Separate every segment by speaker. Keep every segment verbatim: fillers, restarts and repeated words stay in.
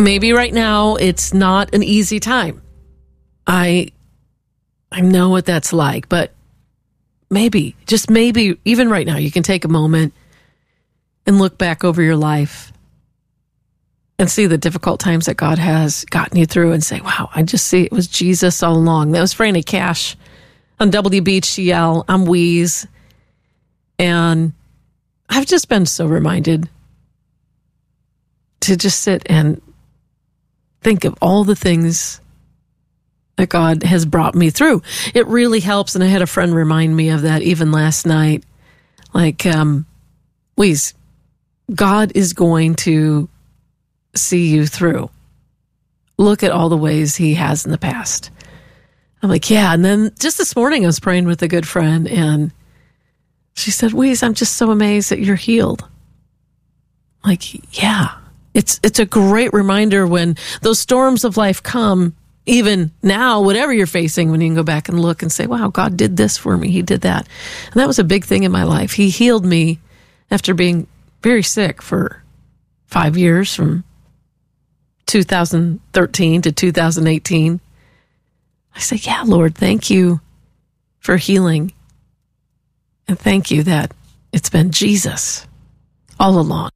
Speaker 1: Maybe right now it's not an easy time. I I know what that's like, but maybe, just maybe, even right now, you can take a moment and look back over your life and see the difficult times that God has gotten you through and say, wow, I just see it was Jesus all along. That was Franny Cash on W B G L. I'm Wheeze. And I've just been so reminded to just sit and think of all the things that God has brought me through. It really helps. And I had a friend remind me of that even last night. Like, um, Wheeze, God is going to see you through. Look at all the ways he has in the past. I'm like, yeah. And then just this morning I was praying with a good friend and she said, Wheeze, I'm just so amazed that you're healed. Like, yeah, it's, it's a great reminder when those storms of life come, even now, whatever you're facing, when you can go back and look and say, wow, God did this for me. He did that. And that was a big thing in my life. He healed me after being very sick for five years from two thousand thirteen to two thousand eighteen. I said, yeah, Lord, thank you for healing. And thank you that it's been Jesus all along.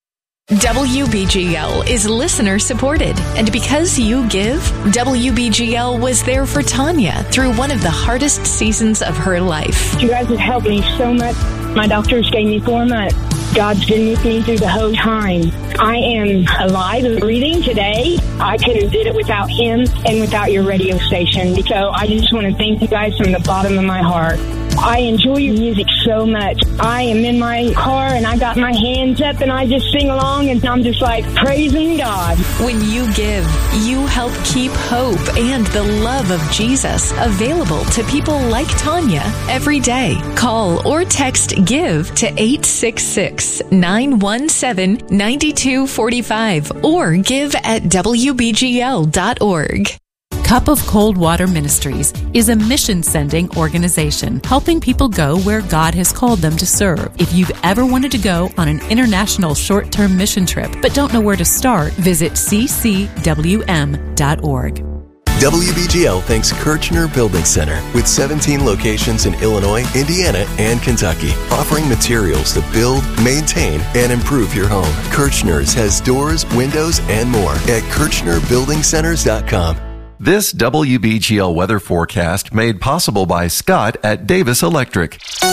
Speaker 2: W B G L is listener supported, and because you give, W B G L was there for Tanya through one of the hardest seasons of her life.
Speaker 3: You guys have helped me so much. My doctors gave me four months. God's been with me through the whole time. I am alive and breathing today. I couldn't have did it without him and without your radio station. So I just want to thank you guys from the bottom of my heart. I enjoy your music so much. I am in my car and I got my hands up and I just sing along and I'm just like praising God.
Speaker 2: When you give, you help keep hope and the love of Jesus available to people like Tanya every day. Call or text GIVE to eight six six, nine one seven, nine two four five or give at W B G L dot org.
Speaker 4: Cup of Cold Water Ministries is a mission-sending organization helping people go where God has called them to serve. If you've ever wanted to go on an international short-term mission trip but don't know where to start, visit c c w m dot org.
Speaker 5: W B G L thanks Kirchner Building Center with seventeen locations in Illinois, Indiana, and Kentucky, offering materials to build, maintain, and improve your home. Kirchner's has doors, windows, and more at kirchner building centers dot com.
Speaker 6: This W B G L weather forecast made possible by Scott at Davis Electric.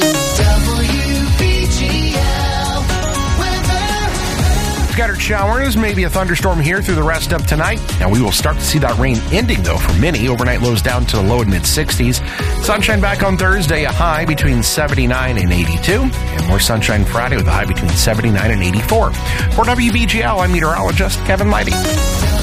Speaker 7: W B G L weather.
Speaker 8: Scattered showers, maybe a thunderstorm here through the rest of tonight. Now we will start to see that rain ending though for many. Overnight lows down to the low and mid sixties. Sunshine back on Thursday, a high between seventy-nine and eighty-two. And more sunshine Friday with a high between seventy-nine and eighty-four. For W B G L, I'm meteorologist Kevin Leidy.